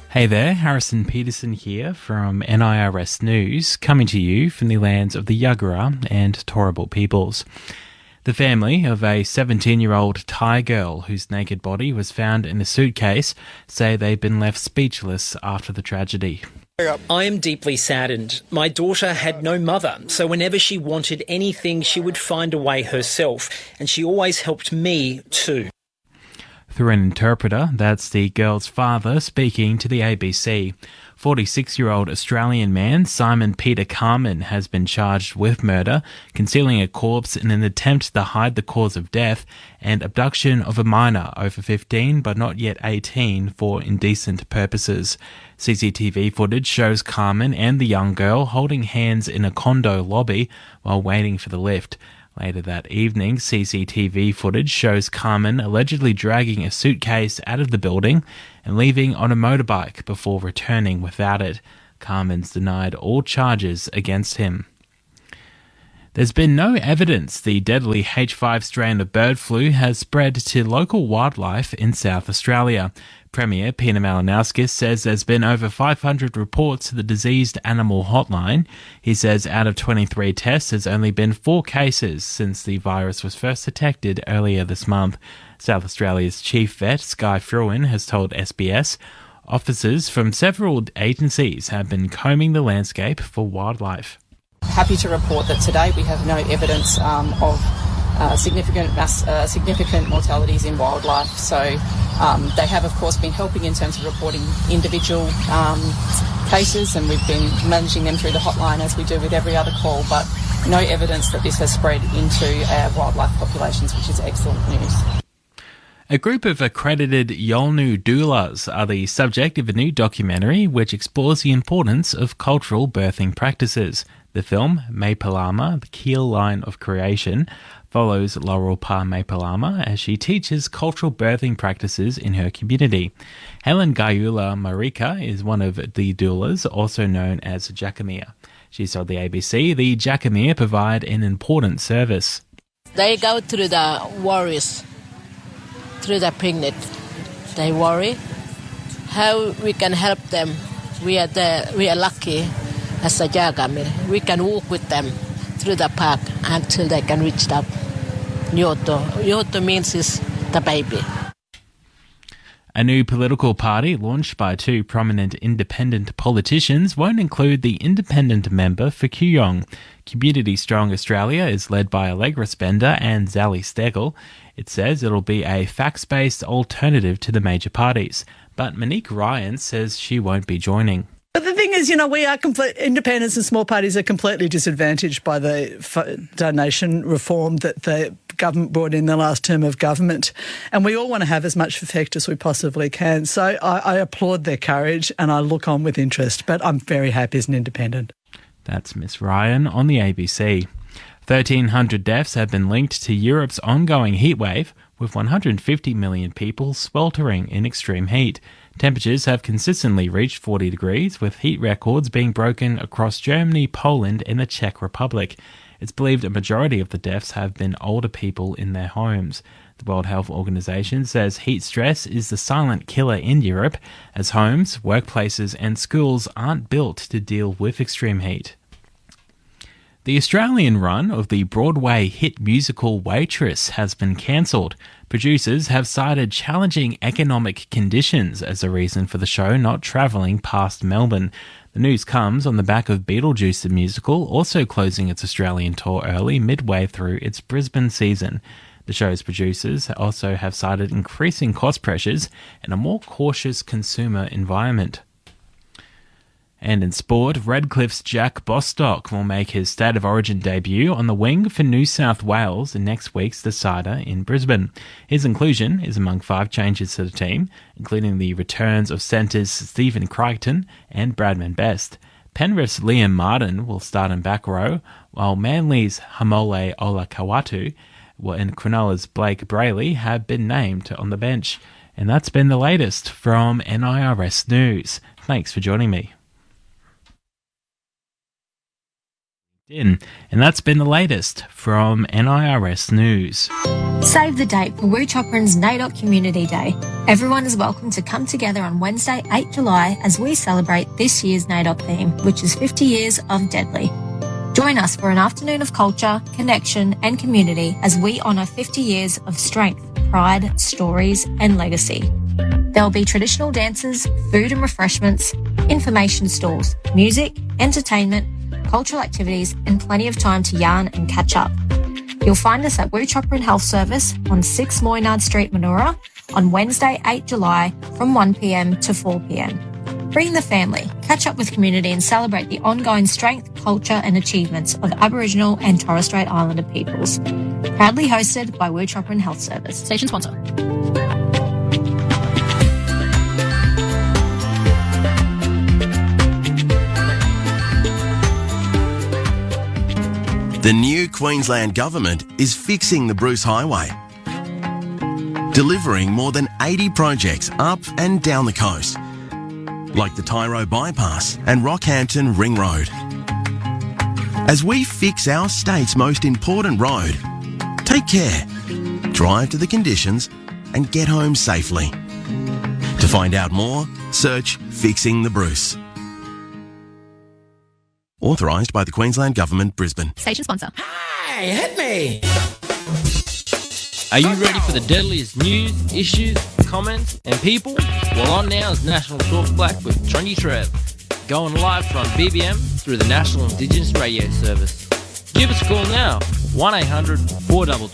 Hey there, Harrison Peterson here from NIRS News, coming to you from the lands of the Yagara and Turrbal peoples. The family of a 17-year-old Thai girl whose naked body was found in a suitcase say they've been left speechless after the tragedy. I am deeply saddened. My daughter had no mother, so whenever she wanted anything, she would find a way herself, and she always helped me too. Through an interpreter, that's the girl's father speaking to the ABC. 46-year-old Australian man Simon Peter Carman has been charged with murder, concealing a corpse in an attempt to hide the cause of death, and abduction of a minor over 15 but not yet 18 for indecent purposes. CCTV footage shows Carman and the young girl holding hands in a condo lobby while waiting for the lift. Later that evening, CCTV footage shows Carman allegedly dragging a suitcase out of the building and leaving on a motorbike before returning without it. Carman's denied all charges against him. There's been no evidence the deadly H5 strain of bird flu has spread to local wildlife in South Australia. Premier Peter Malinauskas says there's been over 500 reports to the Diseased Animal Hotline. He says out of 23 tests, there's only been 4 cases since the virus was first detected earlier this month. South Australia's chief vet, Sky Fruin, has told SBS officers from several agencies have been combing the landscape for wildlife. Happy to report that today we have no evidence of significant mortalities in wildlife. So they have, of course, been helping in terms of reporting individual cases, and we've been managing them through the hotline as we do with every other call, but no evidence that this has spread into our wildlife populations, which is excellent news. A group of accredited Yolngu doulas are the subject of a new documentary which explores the importance of cultural birthing practices. The film, Maipalama, The Keel Line of Creation, follows Laurel Pa Maipalama as she teaches cultural birthing practices in her community. Helen Gayula Marika is one of the doulas, also known as Jackamea. She told the ABC the Jackamea provide an important service. They go through the worries, through the pregnant. They worry. How we can help them? We are lucky as a Jackamea. We can walk with them through the park until they can reach the Nyoto. Nyoto means is the baby. A new political party launched by 2 prominent independent politicians won't include the independent member for Kooyong. Community Strong Australia is led by Allegra Spender and Zali Steggall. It says it'll be a facts-based alternative to the major parties. But Monique Ryan says she won't be joining. But the thing is, we are independents and small parties are completely disadvantaged by the donation reform that the government brought in the last term of government. And we all want to have as much effect as we possibly can. So I applaud their courage and I look on with interest, but I'm very happy as an independent. That's Miss Ryan on the ABC. 1,300 deaths have been linked to Europe's ongoing heatwave, with 150 million people sweltering in extreme heat. Temperatures have consistently reached 40 degrees, with heat records being broken across Germany, Poland and the Czech Republic. It's believed a majority of the deaths have been older people in their homes. The World Health Organization says heat stress is the silent killer in Europe, as homes, workplaces and schools aren't built to deal with extreme heat. The Australian run of the Broadway hit musical Waitress has been cancelled. Producers have cited challenging economic conditions as a reason for the show not travelling past Melbourne. The news comes on the back of Beetlejuice the musical also closing its Australian tour early midway through its Brisbane season. The show's producers also have cited increasing cost pressures and a more cautious consumer environment. And in sport, Redcliffe's Jack Bostock will make his State of Origin debut on the wing for New South Wales in next week's decider in Brisbane. His inclusion is among 5 changes to the team, including the returns of centres Stephen Crichton and Bradman Best. Penrith's Liam Martin will start in back row, while Manly's Hamole Olakawatu and Cronulla's Blake Brayley have been named on the bench. And that's been the latest from NIRS News. Thanks for joining me. And that's been the latest from NIRS News. Save the date for Wuchopran's NAIDOC Community Day. Everyone is welcome to come together on Wednesday, 8 July, as we celebrate this year's NAIDOC theme, which is 50 years of Deadly. Join us for an afternoon of culture, connection and community as we honour 50 years of strength, pride, stories and legacy. There will be traditional dances, food and refreshments, information stalls, music, entertainment, cultural activities and plenty of time to yarn and catch up. You'll find us at Wuchopran Health Service on 6 Moynard Street, Manoora on Wednesday, 8 July from 1pm to 4pm. Bring the family, catch up with community and celebrate the ongoing strength, culture and achievements of Aboriginal and Torres Strait Islander peoples. Proudly hosted by Wuchopran Health Service. Station sponsor. The new Queensland Government is fixing the Bruce Highway, delivering more than 80 projects up and down the coast, like the Tyro Bypass and Rockhampton Ring Road. As we fix our state's most important road, take care, drive to the conditions and get home safely. To find out more, search Fixing the Bruce. Authorised by the Queensland Government, Brisbane. Station sponsor. Hey, hit me! Are you ready for the deadliest news, issues, comments and people? Well, on now is National Talk Black with Trendy Trev. Going live from BBM through the National Indigenous Radio Service. Give us a call now, 1-800-422